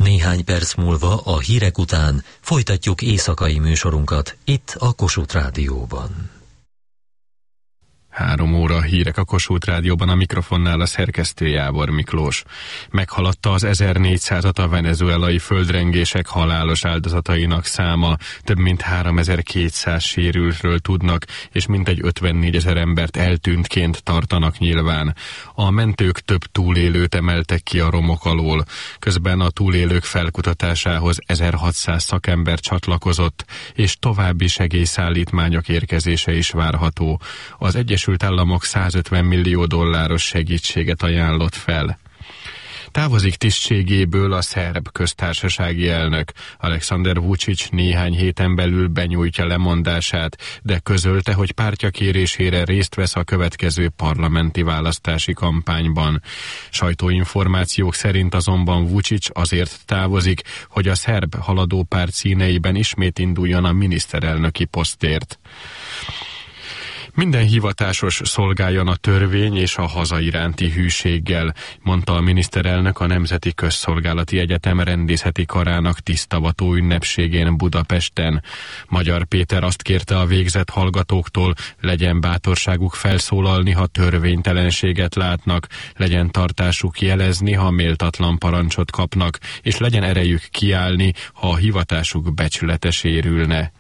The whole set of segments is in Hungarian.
Néhány perc múlva a hírek után folytatjuk éjszakai műsorunkat itt a Kossuth Rádióban. 3 óra hírek a Kossuth Rádióban, a mikrofonnál a szerkesztő Jábor Miklós. Meghaladta az 1400-at a venezuelai földrengések halálos áldozatainak száma, több mint 3200 sérültről tudnak, és mintegy 54 000 embert eltűntként tartanak nyilván. A mentők több túlélőt emeltek ki a romok alól. Közben a túlélők felkutatásához 1600 szakember csatlakozott, és további segélyszállítmányok érkezése is várható. Az Egyesült Államok $150 millió segítséget ajánlott fel. Távozik tisztségéből a szerb köztársasági elnök. Alexander Vučić néhány héten belül benyújtja lemondását, de közölte, hogy pártja kérésére részt vesz a következő parlamenti választási kampányban. Sajtóinformációk szerint azonban Vučić azért távozik, hogy a szerb haladó párt színeiben ismét induljon a miniszterelnöki posztért. Minden hivatásos szolgáljon a törvény és a haza iránti hűséggel, mondta a miniszterelnök a Nemzeti Közszolgálati Egyetem rendészeti karának tisztavató ünnepségén Budapesten. Magyar Péter azt kérte a végzett hallgatóktól, legyen bátorságuk felszólalni, ha törvénytelenséget látnak, legyen tartásuk jelezni, ha méltatlan parancsot kapnak, és legyen erejük kiállni, ha a hivatásuk becsülete sérülne.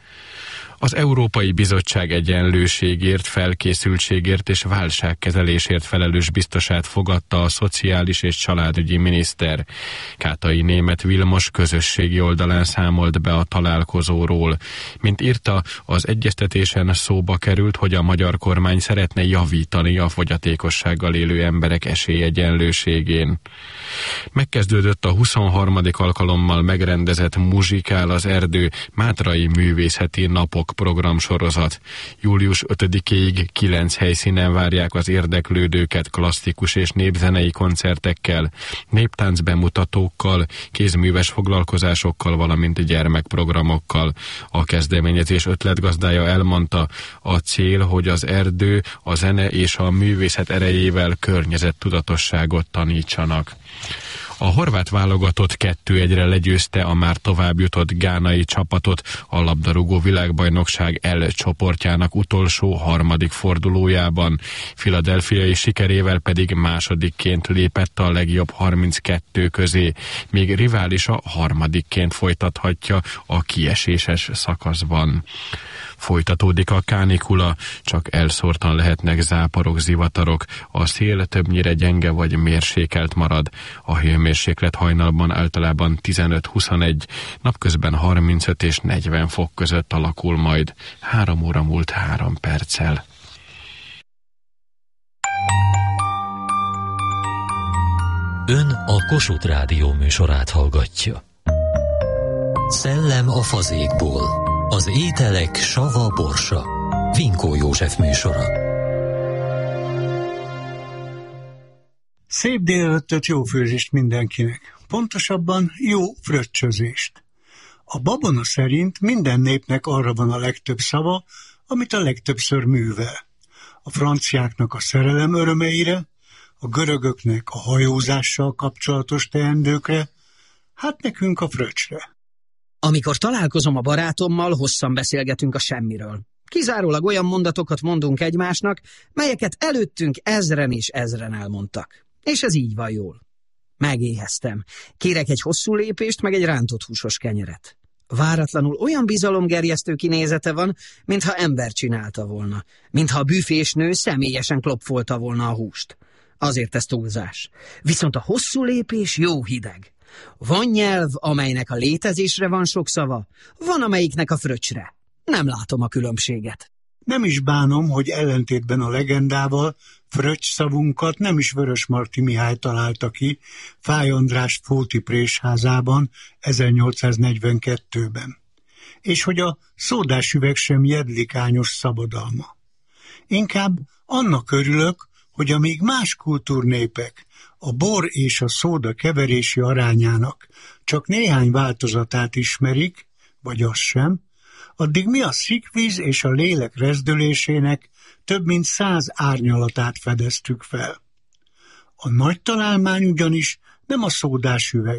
Az Európai Bizottság egyenlőségért, felkészültségért és válságkezelésért felelős biztosát fogadta a szociális és családügyi miniszter. Kátai Németh Vilmos közösségi oldalán számolt be a találkozóról. Mint írta, az egyeztetésen szóba került, hogy a magyar kormány szeretne javítani a fogyatékossággal élő emberek esélyegyenlőségén. Megkezdődött a 23. alkalommal megrendezett Muzsikál az erdő Mátrai Művészeti Napok programsorozat. Július 5-ig 9 helyszínen várják az érdeklődőket klasszikus és népzenei koncertekkel, néptánc bemutatókkal, kézműves foglalkozásokkal, valamint gyermekprogramokkal. A kezdeményezés ötletgazdája elmondta, a cél, hogy az erdő, a zene és a művészet erejével környezettudatosságot tanítsanak. A horvát válogatott 2-1-re legyőzte a már továbbjutott gánai csapatot a labdarúgó világbajnokság L csoportjának utolsó 3. fordulójában. Philadelphiai sikerével pedig másodikként lépett a legjobb 32 közé, míg riválisa harmadikként folytathatja a kieséses szakaszban. Folytatódik a kánikula, csak elszórtan lehetnek záporok, zivatarok, a szél többnyire gyenge vagy mérsékelt marad. A hőmérséklet hajnalban általában 15-21, napközben 35 és 40 fok között alakul majd. 3 óra múlt 3 perccel. Ön a Kossuth Rádió műsorát hallgatja. Szellem a fazékból. Az ételek sava borsa. Vinkó József műsora. Szép délelőttöt, jó főzést mindenkinek. Pontosabban jó fröccsözést. A babona szerint minden népnek arra van a legtöbb szava, amit a legtöbbször művel. A franciáknak a szerelem örömeire, a görögöknek a hajózással kapcsolatos teendőkre, hát nekünk a fröccsre. Amikor találkozom a barátommal, hosszan beszélgetünk a semmiről. Kizárólag olyan mondatokat mondunk egymásnak, melyeket előttünk ezren és ezren elmondtak. És ez így van jól. Megéheztem. Kérek egy hosszú lépést, meg egy rántott húsos kenyeret. Váratlanul olyan bizalomgerjesztő kinézete van, mintha ember csinálta volna. Mintha a büfésnő személyesen klopfolta volna a húst. Azért ez túlzás. Viszont a hosszú lépés jó hideg. Van nyelv, amelynek a létezésre van sok szava, van amelyiknek a fröccsre. Nem látom a különbséget. Nem is bánom, hogy ellentétben a legendával fröccs szavunkat nem is Vörösmarty Mihály találta ki Fáy András Fóti présházában 1842-ben. És hogy a szódásüveg sem jedlikányos szabadalma. Inkább annak örülök, hogy amíg más kultúrnépek a bor és a szóda keverési arányának csak néhány változatát ismerik, vagy az sem, addig mi a szikvíz és a lélek rezdülésének több mint 100 árnyalatát fedeztük fel. A nagy találmány ugyanis nem a szódásüveg,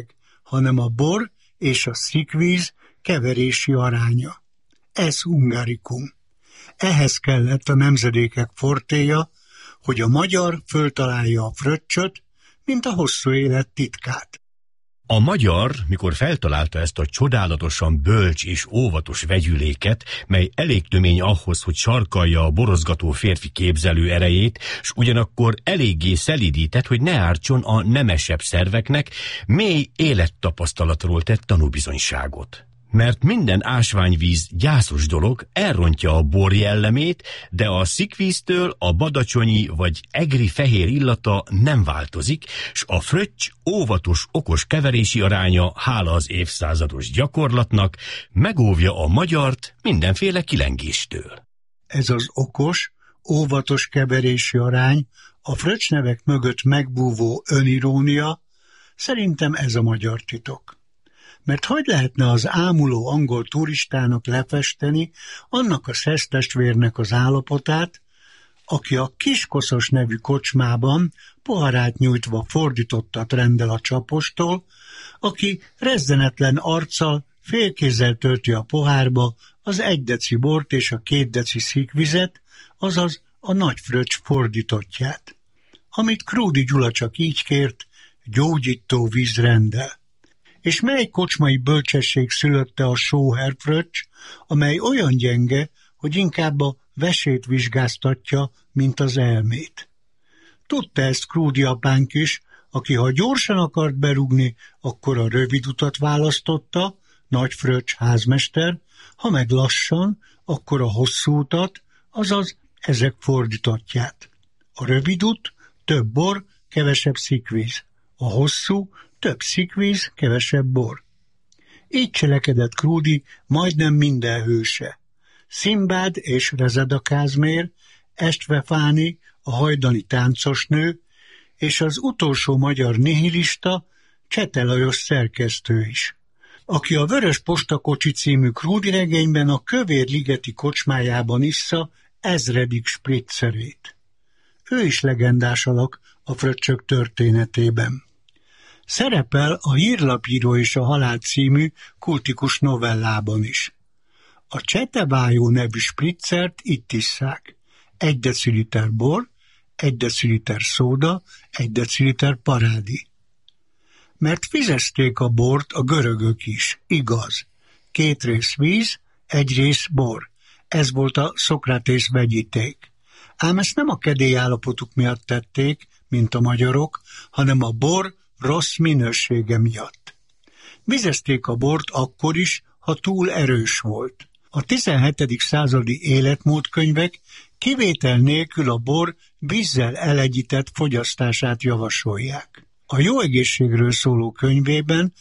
hanem a bor és a szikvíz keverési aránya. Ez Hungarikum. Ehhez kellett a nemzedékek fortéja, hogy a magyar föltalálja a fröccsöt, mint a hosszú élet titkát. A magyar, mikor feltalálta ezt a csodálatosan bölcs és óvatos vegyüléket, mely elég tömény ahhoz, hogy sarkalja a borozgató férfi képzelő erejét, s ugyanakkor eléggé szelídített, hogy ne ártson a nemesebb szerveknek, mély élettapasztalatról tett tanúbizonyságot. Mert minden ásványvíz gyászos dolog, elrontja a bor jellemét, de a szikvíztől a badacsonyi vagy egri fehér illata nem változik, s a fröccs óvatos, okos keverési aránya, hála az évszázados gyakorlatnak, megóvja a magyart mindenféle kilengéstől. Ez az okos, óvatos keverési arány, a fröccsnevek mögött megbúvó önirónia, szerintem ez a magyar titok. Mert hogy lehetne az ámuló angol turistának lefesteni annak a szesztestvérnek az állapotát, aki a Kiskoszos nevű kocsmában poharát nyújtva fordítottat rendel a csapostól, aki rezzenetlen arccal félkézzel tölti a pohárba az 1 deci bort és a 2 deci szikvizet, azaz a nagy fröccs fordítottját, amit Krúdy Gyula csak így kért, gyógyító víz rendel. És mely kocsmai bölcsesség szülötte a sóherfröccs, amely olyan gyenge, hogy inkább a vesét vizsgáztatja, mint az elmét. Tudta ezt Krúdy apánk is, aki ha gyorsan akart berúgni, akkor a rövid utat választotta, nagy fröccs házmester, ha meg lassan, akkor a hosszú utat, azaz ezek fordítottját. A rövid út, több bor, kevesebb szikvíz. A hosszú, több szikvíz, kevesebb bor. Így cselekedett Krúdy majdnem minden hőse. Szimbád és Rezeda Kázmér, Estvefáni, a hajdani táncosnő, és az utolsó magyar nihilista, Csete Lajos szerkesztő is, aki a Vörös postakocsi című Krúdy regényben a Kövér-ligeti kocsmájában issza ezredik spritzerét. Ő is legendás alak a fröccsök történetében. Szerepel a Hírlapíró és a halál című kultikus novellában is. A Csetebájó nevű spritzert itt isszák. 1 deciliter bor, 1 deciliter szóda, 1 deciliter parádi. Mert fizezték a bort a görögök is, igaz. 2 rész víz, 1 rész bor. Ez volt a Szokratész vegyíték. Ám ezt nem a kedélyállapotuk miatt tették, mint a magyarok, hanem a bor rossz minősége miatt. Vizezték a bort akkor is, ha túl erős volt. A 17. századi életmódkönyvek kivétel nélkül a bor vízzel elegyített fogyasztását javasolják. A jó egészségről szóló könyvében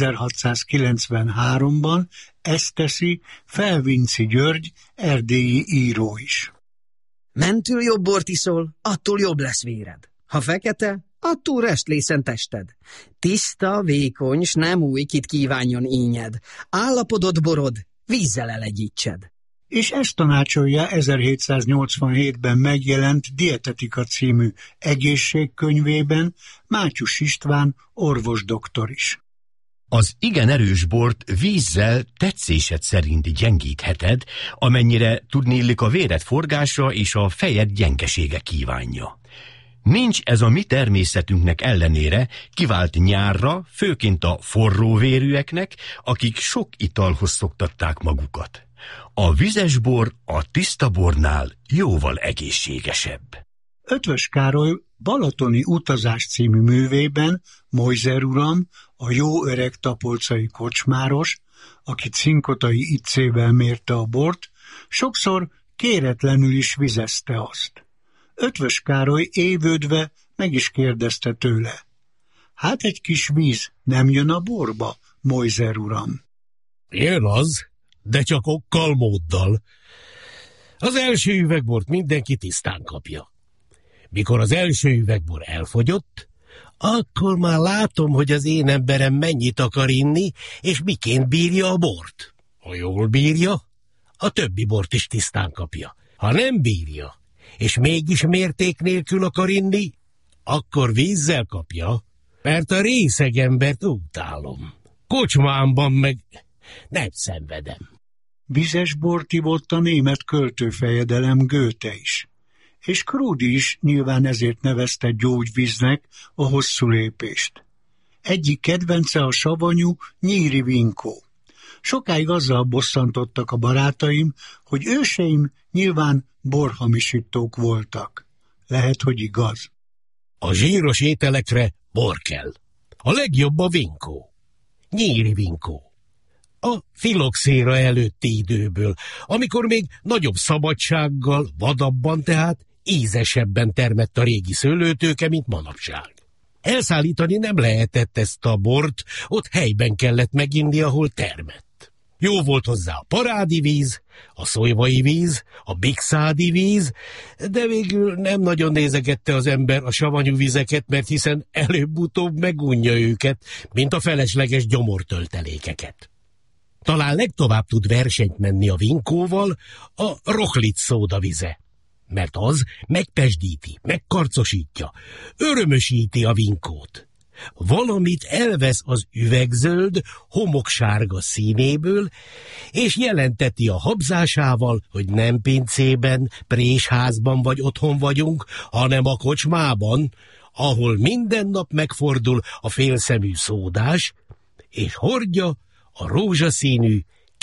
1693-ban ezt teszi Felvinci György, erdélyi író is. Mentül jobb bort iszol, attól jobb lesz véred. Ha fekete, attól restlészen tested. Tiszta, vékony, s nem új, kit kívánjon ínyed. Állapodott borod, vízzel elegyítsed. És ezt tanácsolja 1787-ben megjelent Dietetika című egészségkönyvében Mátyus István orvosdoktor is. Az igen erős bort vízzel tetszésed szerint gyengítheted, amennyire tudniillik a véred forgása és a fejed gyengesége kívánja. Nincs ez a mi természetünknek ellenére kivált nyárra, főként a forróvérűeknek, akik sok italhoz szoktatták magukat. A vizes bor a tiszta bornál jóval egészségesebb. Eötvös Károly Balatoni utazás című művében Mojzer uram, a jó öreg tapolcai kocsmáros, aki cinkotai iccével mérte a bort, sokszor kéretlenül is vizezte azt. Eötvös Károly évődve meg is kérdezte tőle: hát egy kis víz nem jön a borba, Mojzer uram? Jön az, de csak okkal, móddal. Az első üvegbort mindenki tisztán kapja. Mikor az első üvegbor elfogyott, akkor már látom, hogy az én emberem mennyit akar inni, és miként bírja a bort. Ha jól bírja, a többi bort is tisztán kapja. Ha nem bírja, és mégis mérték nélkül akar inni, akkor vízzel kapja, mert a részeg embert utálom. kocsmámban meg nem szenvedem. Vizes bort ivott a német költőfejedelem Goethe is, és Krúdy is nyilván ezért nevezte gyógyvíznek a hosszú lépést. Egyik kedvence a savanyú nyíri vinkó. Sokáig azzal bosszantottak a barátaim, hogy őseim nyilván borhamisítók voltak. Lehet, hogy igaz. A zsíros ételekre bor kell. A legjobb a vinkó. Nyíri vinkó. A filoxéra előtti időből, amikor még nagyobb szabadsággal, vadabban tehát ízesebben termett a régi szőlőtőke, mint manapság. Elszállítani nem lehetett ezt a bort, ott helyben kellett meginni, ahol termett. Jó volt hozzá a parádi víz, a szolyvai víz, a bikszádi víz, de végül nem nagyon nézegette az ember a savanyú vizeket, mert hiszen előbb-utóbb megunja őket, mint a felesleges gyomortöltelékeket. Talán legtovább tud versenyt menni a vinkóval a Rochlitz szódavize, mert az megpesdíti, megkarcosítja, örömösíti a vinkót. Valamit elvesz az üvegzöld, homoksárga színéből, és jelenteti a habzásával, hogy nem pincében, présházban vagy otthon vagyunk, hanem a kocsmában, ahol minden nap megfordul a félszemű szódás, és hordja a rózsaszínű,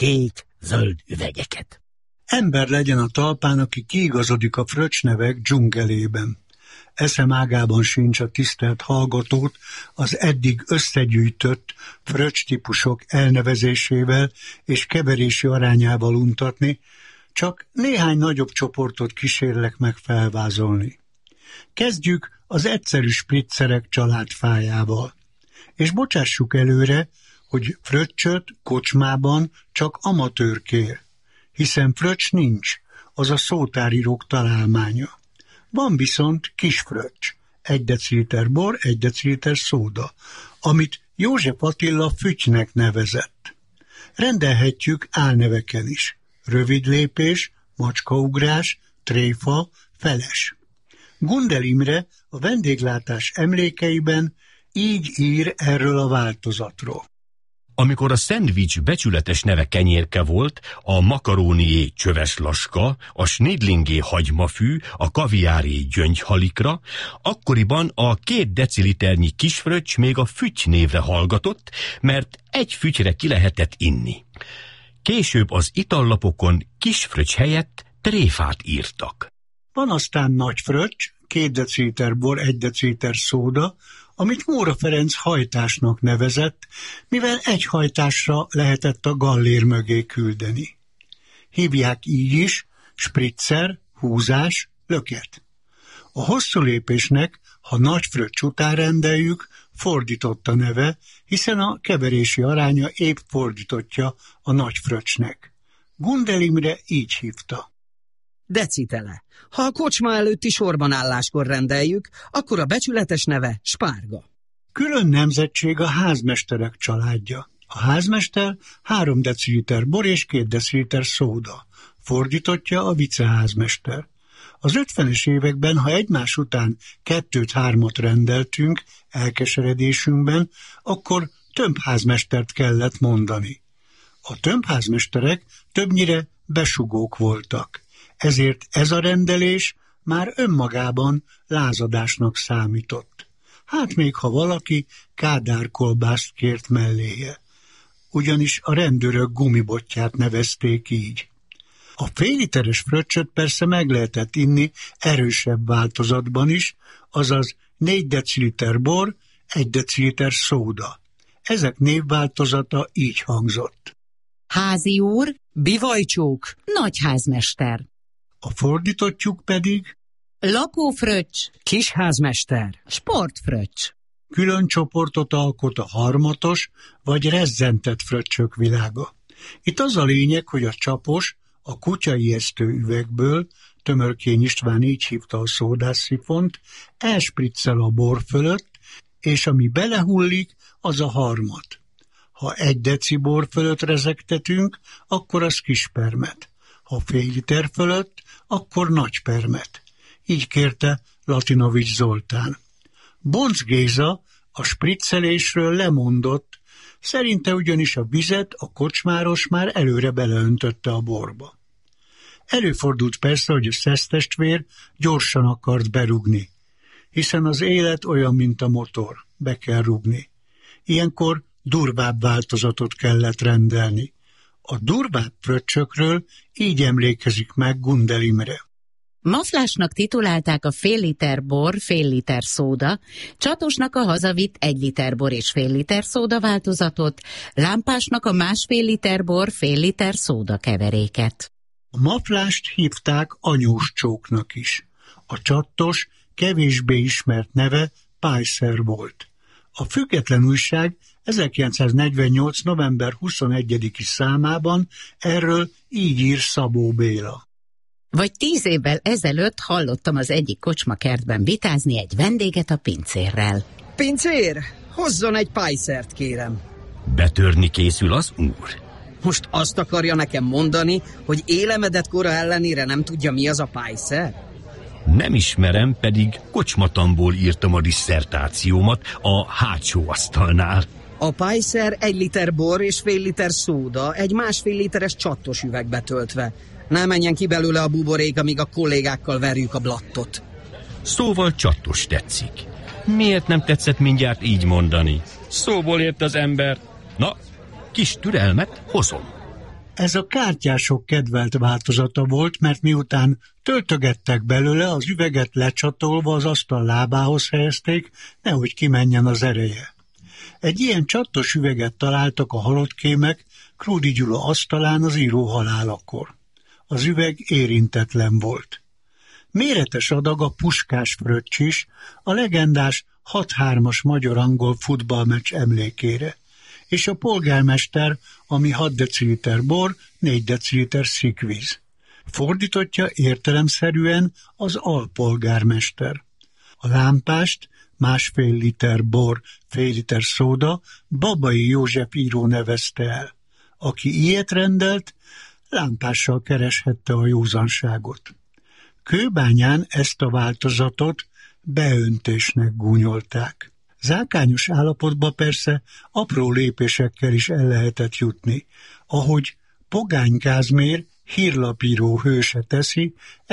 kék-zöld üvegeket. Ember legyen a talpán, aki kiigazodik a fröccsnevek dzsungelében. Eszem ágában sincs a tisztelt hallgatót az eddig összegyűjtött fröccs-típusok elnevezésével és keverési arányával untatni, csak néhány nagyobb csoportot kísérlek meg felvázolni. Kezdjük az egyszerű spritzerek családfájával, és bocsássuk előre, hogy fröccsöt kocsmában csak amatőr kér, hiszen fröccs nincs, az a szótárírók találmánya. Van viszont kis fröccs, 1 deciliter bor, 1 deciliter szóda, amit József Attila fütynek nevezett. Rendelhetjük álneveken is. Rövid lépés, macskaugrás, tréfa, feles. Gundel Imre a vendéglátás emlékeiben így ír erről a változatról. Amikor a szendvics becsületes neve kenyérke volt, a makarónié csöves laska, a snidlingé hagymafű, a kaviáré gyöngyhalikra, akkoriban a 2 deciliternyi kisfröccs még a füty névre hallgatott, mert egy fütyre ki lehetett inni. Később az itallapokon kisfröccs helyett tréfát írtak. Van aztán nagy fröccs, 2 deciliter bor, 1 deciliter szóda, amit Móra Ferenc hajtásnak nevezett, mivel egy hajtásra lehetett a gallér mögé küldeni. Hívják így is spritzer, húzás, löket. A hosszú lépésnek, ha nagy fröccs után rendeljük, fordított a neve, hiszen a keverési aránya épp fordítottja a nagy fröccsnek. Gundel Imre így hívta. Decitele. Ha a kocsma előtti sorban álláskor rendeljük, akkor a becsületes neve spárga. Külön nemzetség a házmesterek családja. A házmester 3 deciliter bor és 2 deciliter szóda. Fordítottja a viceházmester. Az 50-es években, ha egymás után 2-3 rendeltünk elkeseredésünkben, akkor tömbházmestert kellett mondani. A tömbházmesterek többnyire besugók voltak. Ezért ez a rendelés már önmagában lázadásnak számított. Hát még ha valaki kádárkolbászt kért melléje. Ugyanis a rendőrök gumibotját nevezték így. A féliteres fröccsöt persze meg lehetett inni erősebb változatban is, azaz 4 deciliter bor, 1 deciliter szóda. Ezek névváltozata így hangzott. Házi úr, Bivajcsók, nagyházmester. A fordítottjuk pedig Lakófröccs, kisházmester, sportfröccs. külön csoportot alkot a harmatos vagy rezzentett fröccsök világa. Itt az a lényeg, hogy a csapos a kutyaijesztő üvegből, Tömörkény István így hívta a szódásszifont, elspriccel a bor fölött, és ami belehullik, az a harmat. Ha 1 deci bor fölött rezegtetünk, akkor az kispermet. Ha fél liter fölött, akkor nagy permet. Így kérte Latinovics Zoltán. Bonc Géza a spriccelésről lemondott, Szerinte ugyanis a vizet a kocsmáros már előre beleöntötte a borba. Előfordult persze, hogy a szesztestvér gyorsan akart berúgni, hiszen az élet olyan, mint a motor, be kell rúgni. Ilyenkor durvább változatot kellett rendelni. A durvább fröccsökről így emlékezik meg Gundel Imre. Maflásnak titulálták a fél liter bor, fél liter szóda, csatosnak a hazavitt 1 liter bor és fél liter szóda változatot, lámpásnak a másfél liter bor, fél liter szóda keveréket. A maflást hívták anyós csóknak is. A csattos kevésbé ismert neve Pajszer volt. A Független Újság 1948. november 21-i számában erről így ír Szabó Béla. Vagy 10 évvel ezelőtt hallottam az egyik kocsmakertben vitázni egy vendéget a pincérrel. Pincér, hozzon egy pajszert, kérem. Betörni készül az úr. Most azt akarja nekem mondani, hogy élemedett kora ellenére nem tudja, mi az a pajszer? Nem ismerem, pedig kocsmatamból írtam a disszertációmat a hátsó asztalnál. A pajszer 1 liter bor és fél liter szóda, egy másfél literes csattos üvegbe töltve. Ne menjen ki belőle a buborék, amíg a kollégákkal verjük a blattot. Szóval csattos tetszik. Miért nem tetszett mindjárt így mondani? Szóból ért az ember. Na, kis türelmet hozom. Ez a kártyások kedvelt változata volt, mert miután töltögettek belőle, az üveget lecsatolva az asztal lábához helyezték, nehogy kimenjen az ereje. Egy ilyen csattos üveget találtak a halottkémek Krúdy Gyula asztalán az író halálakor. Az üveg érintetlen volt. Méretes adag a Puskás fröccs is, a legendás 6-3-as magyar-angol futballmeccs emlékére, és a polgármester, ami 6 deciliter bor, 4 deciliter szikvíz. Fordítottja értelemszerűen az alpolgármester. A lámpást, másfél liter bor, fél liter szóda Babai József író nevezte el. Aki ilyet rendelt, lámpással kereshette a józanságot. Kőbányán ezt a változatot beöntésnek gúnyolták. Zákányos állapotba persze apró lépésekkel is el lehetett jutni, ahogy Pogány Kázmér hírlapíró hőse teszi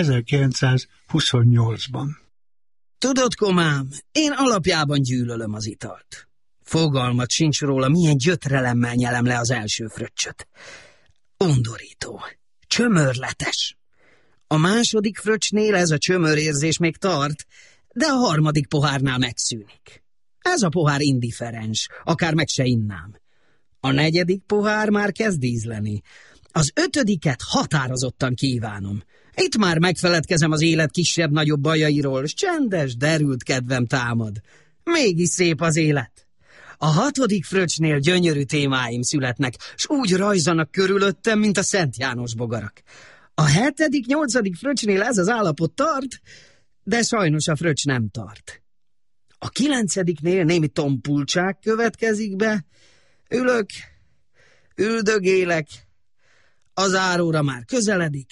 1928-ban. Tudod, komám, én alapjában gyűlölöm az italt. Fogalmat sincs róla, milyen gyötrelemmel nyelem le az első fröccsöt. Undorító, csömörletes. A második fröccsnél ez a csömörérzés még tart, de a harmadik pohárnál megszűnik. Ez a pohár indiferens, akár meg se innám. A negyedik pohár már kezd ízleni. Az ötödiket határozottan kívánom. Itt már megfeledkezem az élet kisebb-nagyobb bajairól, s csendes, derült kedvem támad. Mégis szép az élet. A hatodik fröccsnél gyönyörű témáim születnek, s úgy rajzanak körülöttem, mint a Szent János bogarak. A hetedik, nyolcadik fröccsnél ez az állapot tart, de sajnos a fröccs nem tart. A kilencediknél némi tompultság következik be, ülök, üldögélek, az áróra már közeledik,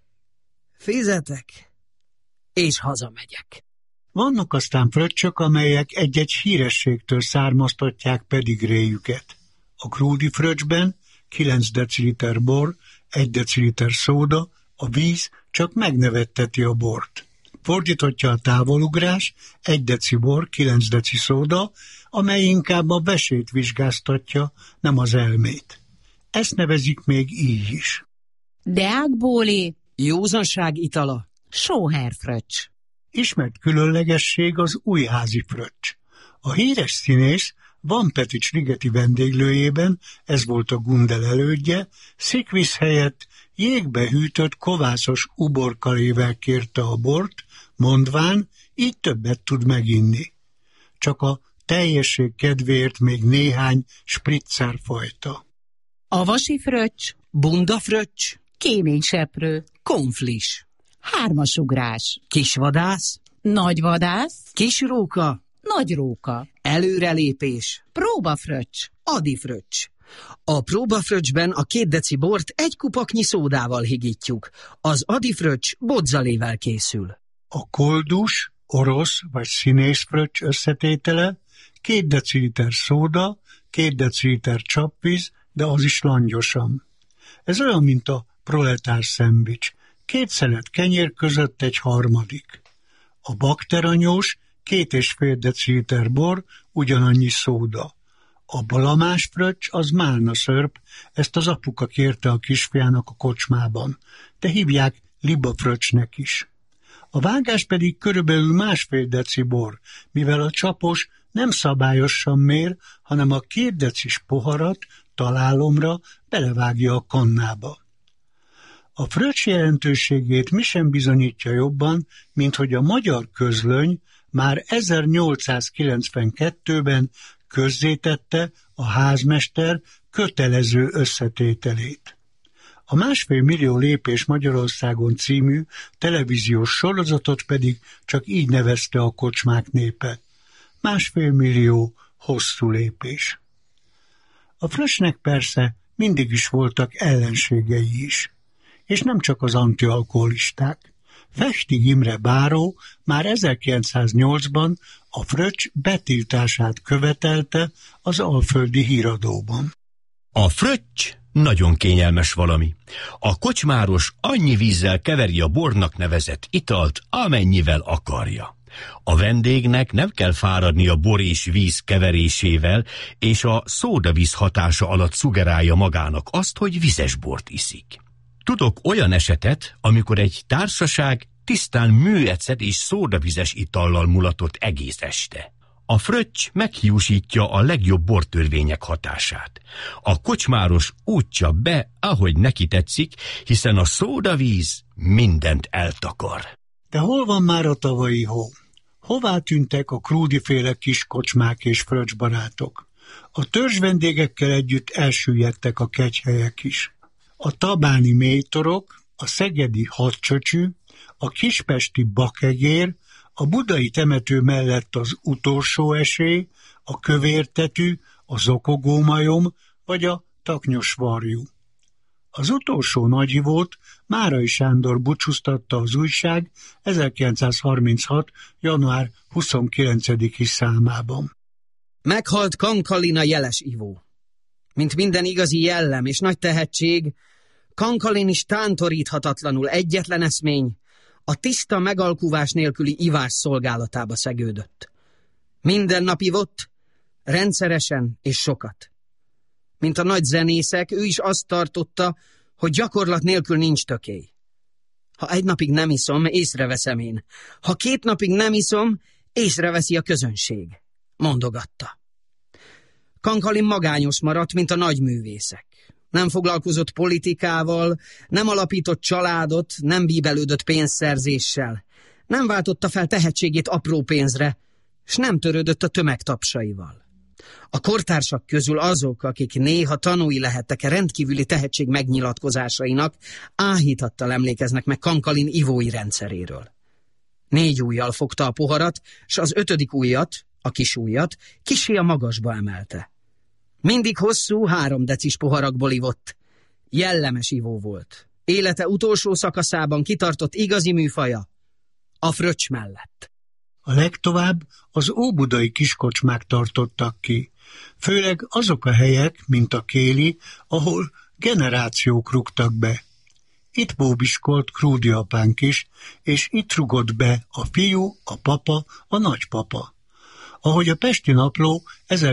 fizetek, és hazamegyek. Vannak aztán fröccsök, amelyek egy-egy hírességtől származtatják pedigréjüket. A Krúdy fröccsben 9 deciliter bor, 1 deciliter szóda, a víz csak megnevetteti a bort. Fordítottja a távolugrás, 1 deci bor, 9 deci szóda, amely inkább a vesét vizsgáztatja, nem az elmét. Ezt nevezik még így is. Deákbóli, Józanság itala, sóherfröccs. Ismert különlegesség az újházi fröccs. A híres színész Van Petics ligeti vendéglőjében, ez volt a Gundel elődje, szikvíz helyett jégbe hűtött kovászos uborkalével kérte a bort, mondván, így többet tud meginni. Csak a teljesség kedvéért még néhány spritzerfajta. A vasifröccs, bundafröccs, kéményseprő, konflis, hármasugrás, kisvadász, nagyvadász, kisróka, nagyróka, előrelépés, próbafröccs, adifröccs. A próbafröccsben a 2 deci bort 1 kupaknyi szódával higítjuk, az adifröccs bodzalével készül. A koldus, orosz vagy színészfröccs összetétele 2 deciliter szóda, 2 deciliter csapvíz, de az is langyosan. Ez olyan, mint a proletár szendvics. 2 szelet kenyér között egy harmadik. A bakteranyós 2,5 deciliter bor, ugyanannyi szóda. A balamás fröccs az málna szörp, ezt az apuka kérte a kisfiának a kocsmában, de hívják libafröccsnek is. A vágás pedig körülbelül 1,5 deci bor, mivel a csapos nem szabályosan mér, hanem a 2 decis poharat találomra belevágja a kannába. A fröccs jelentőségét mi sem bizonyítja jobban, mint hogy a magyar közlöny már 1892-ben közzétette a házmester kötelező összetételét. A 1,5 millió lépés Magyarországon című televíziós sorozatot pedig csak így nevezte a kocsmák népe. 1,5 millió hosszú lépés. A fröccsnek persze mindig is voltak ellenségei is, és nem csak az antialkoholisták. Festig Imre báró már 1908-ban a fröccs betiltását követelte az Alföldi Híradóban. A fröccs nagyon kényelmes valami. A kocsmáros annyi vízzel keveri a bornak nevezett italt, amennyivel akarja. A vendégnek nem kell fáradni a bor és víz keverésével, és a szódavíz hatása alatt szugerálja magának azt, hogy vizes bort iszik. Tudok olyan esetet, amikor egy társaság tisztán műecet és szódavizes itallal mulatott egész este. A fröccs meghiúsítja a legjobb bortörvények hatását. A kocsmáros úgy csap be, ahogy neki tetszik, hiszen a szódavíz mindent eltakar. De hol van már a tavalyi hó? Hová tűntek a Krúdy-féle kis kocsmák és fröccsbarátok? A törzs vendégekkel együtt elsüllyedtek a kegyhelyek is. A tabáni mélytorok, a szegedi hadcsöcsű, a kispesti bakegér, a budai temető mellett az utolsó esély, a kövértetű, a zokogómajom vagy a taknyos varjú. Az utolsó nagyivót Márai Sándor búcsúztatta az újság 1936. január 29-i számában. Meghalt Kankalina jeles ivó. Mint minden igazi jellem és nagy tehetség, Kankalin is tántoríthatatlanul egyetlen eszmény, a tiszta megalkuvás nélküli ivás szolgálatába szegődött. Minden nap ivott, rendszeresen és sokat. Mint a nagy zenészek, ő is azt tartotta, hogy gyakorlat nélkül nincs tökély. Ha 1 napig nem iszom, észreveszem én. Ha 2 napig nem iszom, észreveszi a közönség, mondogatta. Kankalin magányos maradt, mint a nagy művészek. Nem foglalkozott politikával, nem alapított családot, nem bíbelődött pénzszerzéssel, nem váltotta fel tehetségét apró pénzre, s nem törődött a tömegtapsaival. A kortársak közül azok, akik néha tanúi lehettek rendkívüli tehetség megnyilatkozásainak, áhítattal emlékeznek meg Kankalin ivói rendszeréről. 4 ujjal fogta a poharat, s az 5. ujjat, a kis ujjat, kissé a magasba emelte. Mindig hosszú 3 decis poharakból ivott. Jellemes ivó volt. Élete utolsó szakaszában kitartott igazi műfaja, a fröccs mellett. A legtovább az óbudai kiskocsmák tartottak ki, főleg azok a helyek, mint a Kéli, ahol generációk rúgtak be. Itt bóbiskolt Krúdy apánk is, és itt rugott be a fiú, a papa, a nagypapa. Ahogy a Pesti Napló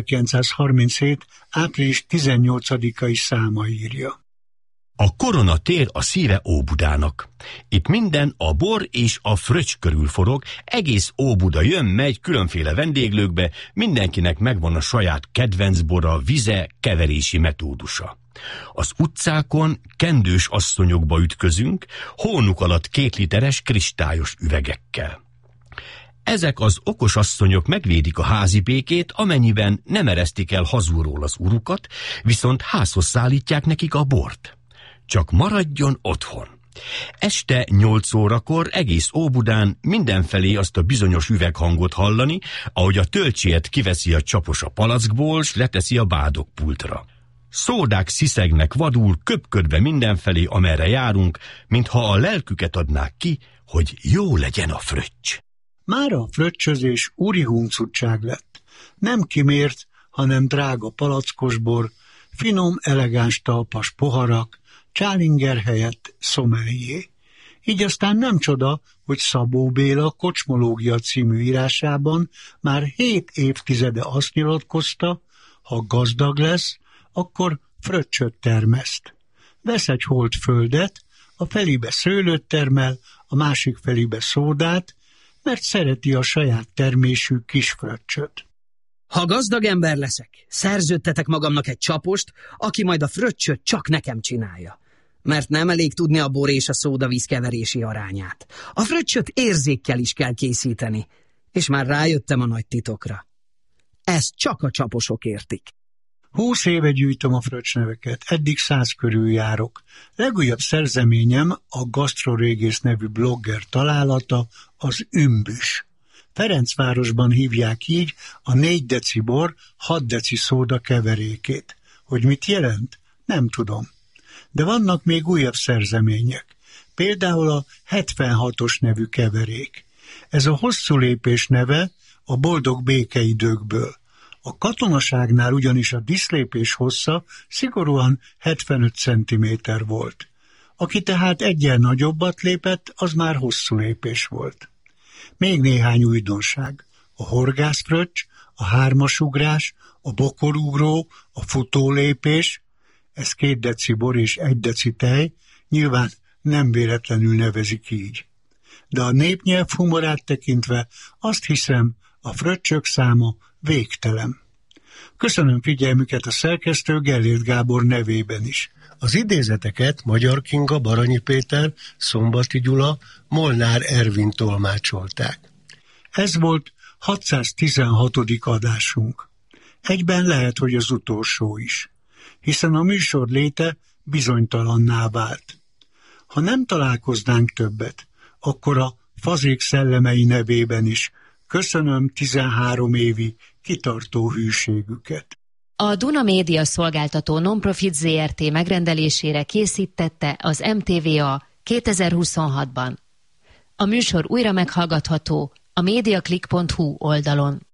1937. április 18-ai száma írja. A Korona tér a szíve Óbudának. Itt minden a bor és a fröccs körül forog, egész Óbuda jön-megy különféle vendéglőkbe, mindenkinek megvan a saját kedvenc bora, vize, keverési metódusa. Az utcákon kendős asszonyokba ütközünk, hónuk alatt 2 literes kristályos üvegekkel. Ezek az okos asszonyok megvédik a házi békét, amennyiben nem eresztik el hazulról az urukat, viszont házhoz szállítják nekik a bort. Csak maradjon otthon. Este 8 órakor egész Óbudán mindenfelé azt a bizonyos üveghangot hallani, ahogy a tölcsélyet kiveszi a csapos a palackból, s leteszi a bádogpultra. Szódák sziszegnek vadul, köpködve mindenfelé, amerre járunk, mintha a lelküket adnák ki, hogy jó legyen a fröccs. Mára a fröccsözés úri huncutság lett. Nem kimért, hanem drága palackosbor, finom, elegáns talpas poharak, Csálinger helyett szomelié. Így aztán nem csoda, hogy Szabó Béla Kocsmológia című írásában már 7 évtizede azt nyilatkozta, ha gazdag lesz, akkor fröccsöt termeszt. Vesz egy holt földet, a felébe szőlőt termel, a másik felébe szódát, mert szereti a saját termésű kis fröccsöt. Ha gazdag ember leszek, szerződtetek magamnak egy csapost, aki majd a fröccsöt csak nekem csinálja. Mert nem elég tudni a bor és a szódavíz keverési arányát. A fröccsöt érzékkel is kell készíteni, és már rájöttem a nagy titokra. Ezt csak a csaposok értik. 20 éve gyűjtöm a fröccsneveket, eddig 100 körül járok. Legújabb szerzeményem a Gastrorégész nevű blogger találata, az ümbüs. Ferencvárosban hívják így a 4 deci bor, 6 deci szóda keverékét. Hogy mit jelent? Nem tudom. De vannak még újabb szerzemények. Például a 76-os nevű keverék. Ez a hosszú lépés neve a boldog békeidőkből. A katonaságnál ugyanis a diszlépés hossza szigorúan 75 cm volt. Aki tehát egyen nagyobbat lépett, az már hosszú lépés volt. Még néhány újdonság. A horgászfröccs, a hármasugrás, a bokorugró, a futólépés, ez 2 deci bor és 1 deci tej, nyilván nem véletlenül nevezik így. De a népnyelv humorát tekintve azt hiszem, a fröccsök száma végtelen. Köszönöm figyelmüket a szerkesztő Gellért Gábor nevében is. Az idézeteket Magyar Kinga, Baranyi Péter, Szombati Gyula, Molnár Ervin tolmácsolták. Ez volt 616. adásunk. Egyben lehet, hogy az utolsó is, hiszen a műsor léte bizonytalanná vált. Ha nem találkoznánk többet, akkor a Fazék szellemei nevében is köszönöm 13 évi kitartó hűségüket. A Duna Média Szolgáltató Nonprofit Zrt. Megrendelésére készítette az MTVA 2026-ban. A műsor újra meghallgatható a mediaclick.hu oldalon.